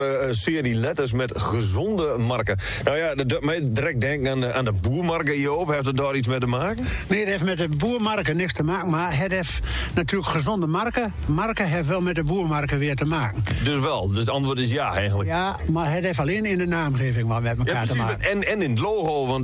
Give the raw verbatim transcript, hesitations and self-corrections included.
Uh, een serie letters met gezonde marken. Nou ja, dat doet mij direct denken aan de, aan de boermarken hierop. Heeft het daar iets mee te maken? Nee, het heeft met de boermarken niks te maken. Maar het heeft natuurlijk gezonde marken. Marken heeft wel met de boermarken weer te maken. Dus wel, dus het antwoord is ja eigenlijk. Ja, maar het heeft alleen in de naamgeving wat met elkaar Ja, te precies, maken. en, en in het logo, want